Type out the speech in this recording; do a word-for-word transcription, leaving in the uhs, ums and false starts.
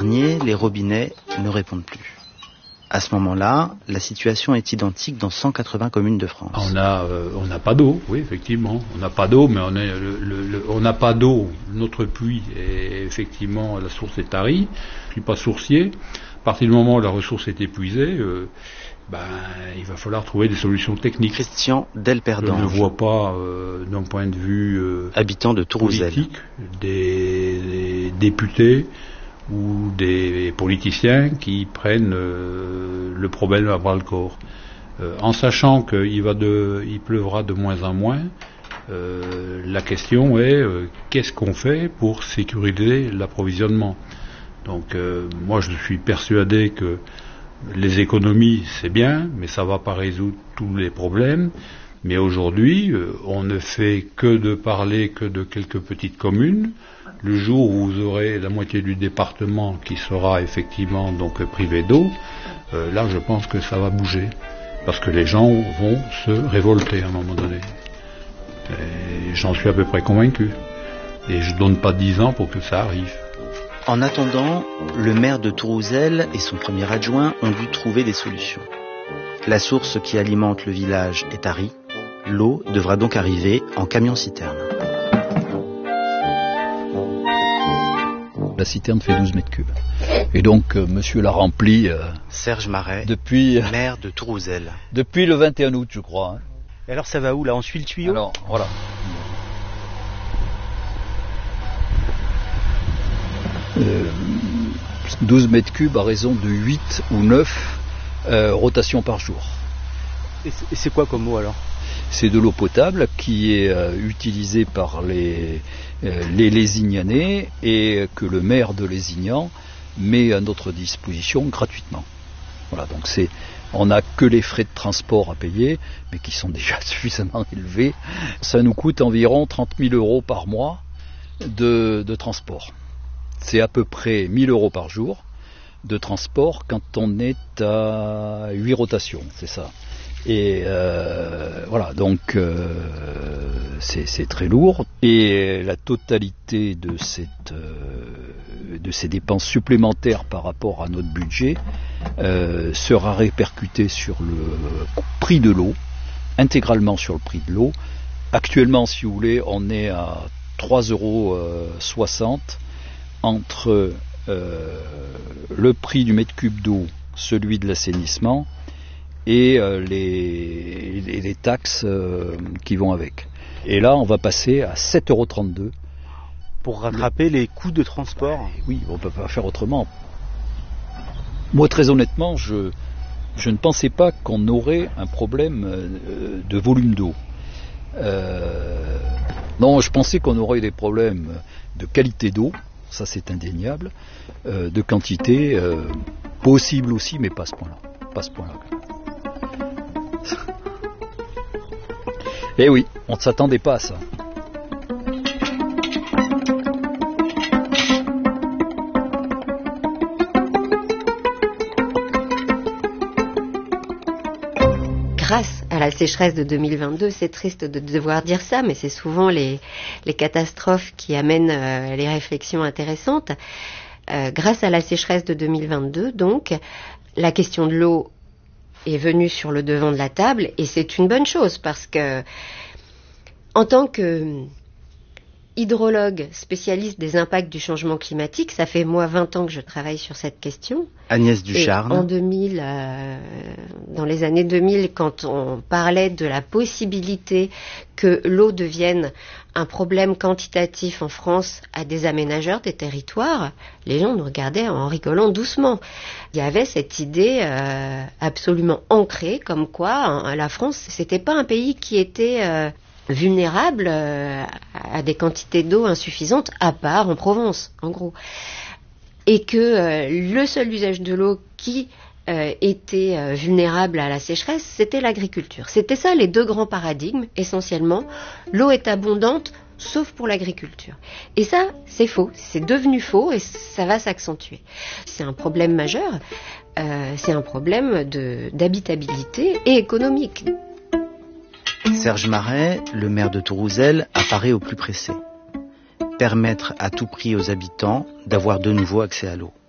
derniers, les robinets, ne répondent plus. À ce moment-là, la situation est identique dans cent quatre-vingts communes de France. On a, euh, on n'a pas d'eau, oui, effectivement. On n'a pas d'eau, mais on est, le, le, le, on n'a pas d'eau. Notre puits, est, effectivement, la source est tarie. Je suis pas sourcier. À partir du moment où la ressource est épuisée, euh, ben, il va falloir trouver des solutions techniques. Christian Delperdange. Je ne vois pas, euh, d'un point de vue euh, habitant de Tourouzel, politique, des, des députés ou des politiciens qui prennent euh, le problème à bras-le-corps. Euh, en sachant qu'il va de, il pleuvra de moins en moins, euh, la question est euh, qu'est-ce qu'on fait pour sécuriser l'approvisionnement. Donc euh, moi je suis persuadé que les économies c'est bien, mais ça ne va pas résoudre tous les problèmes. Mais aujourd'hui, euh, on ne fait que de parler que de quelques petites communes. Le jour où vous aurez la moitié du département qui sera effectivement donc privé d'eau, euh, là je pense que ça va bouger. Parce que les gens vont se révolter à un moment donné. Et j'en suis à peu près convaincu. Et je ne donne pas dix ans pour que ça arrive. En attendant, le maire de Tourouzel et son premier adjoint ont dû trouver des solutions. La source qui alimente le village est tarie. L'eau devra donc arriver en camion-citerne. La citerne fait douze mètres cubes. Et donc, euh, monsieur l'a rempli... Euh, Serge Marais, depuis, euh, maire de Tourouzel. Depuis le vingt et un août, je crois. Hein. Et alors, ça va où, là? On suit le tuyau? Alors, voilà. Euh, douze mètres cubes à raison de huit ou neuf euh, rotations par jour. Et c'est quoi comme eau, alors? C'est de l'eau potable qui est euh, utilisée par les, euh, les Lézignanais et que le maire de Lézignan met à notre disposition gratuitement. Voilà, donc c'est, on n'a que les frais de transport à payer, mais qui sont déjà suffisamment élevés. Ça nous coûte environ trente mille euros par mois de, de transport. C'est à peu près mille euros par jour de transport quand on est à huit rotations, c'est ça. Et euh, voilà, donc euh, c'est, c'est très lourd. Et la totalité de, cette, euh, de ces dépenses supplémentaires par rapport à notre budget euh, sera répercutée sur le prix de l'eau, intégralement sur le prix de l'eau. Actuellement, si vous voulez, on est à trois euros soixante entre euh, le prix du mètre cube d'eau, celui de l'assainissement, et euh, les, les, les taxes euh, qui vont avec. Et là, on va passer à sept euros trente-deux. Pour rattraper le... les coûts de transport. Ben, oui, on ne peut pas faire autrement. Moi, très honnêtement, je, je ne pensais pas qu'on aurait un problème euh, de volume d'eau. Euh, non, je pensais qu'on aurait des problèmes de qualité d'eau, ça c'est indéniable, euh, de quantité, euh, possible aussi, mais pas à ce point-là. Pas à ce point-là. Eh oui, on ne s'attendait pas à ça. Grâce à la sécheresse de deux mille vingt-deux, c'est triste de devoir dire ça, mais c'est souvent les, les catastrophes qui amènent euh, les réflexions intéressantes. Euh, grâce à la sécheresse de deux mille vingt-deux, donc, la question de l'eau est venue sur le devant de la table, et c'est une bonne chose, parce que en tant que hydrologue spécialiste des impacts du changement climatique, ça fait moi vingt ans que je travaille sur cette question. Agnès Ducharne. Et en deux mille, euh, dans les années deux mille, quand on parlait de la possibilité que l'eau devienne un problème quantitatif en France à des aménageurs des territoires, les gens nous regardaient en rigolant doucement. Il y avait cette idée euh, absolument ancrée, comme quoi hein, la France, c'était pas un pays qui était euh, vulnérable euh, à des quantités d'eau insuffisantes, à part en Provence, en gros. Et que euh, le seul usage de l'eau qui euh, était euh, vulnérable à la sécheresse, c'était l'agriculture. C'était ça les deux grands paradigmes, essentiellement. L'eau est abondante, sauf pour l'agriculture. Et ça, c'est faux. C'est devenu faux et ça va s'accentuer. C'est un problème majeur. Euh, c'est un problème de, d'habitabilité et économique. Serge Marais, le maire de Tourouzel, apparaît au plus pressé. Permettre à tout prix aux habitants d'avoir de nouveau accès à l'eau.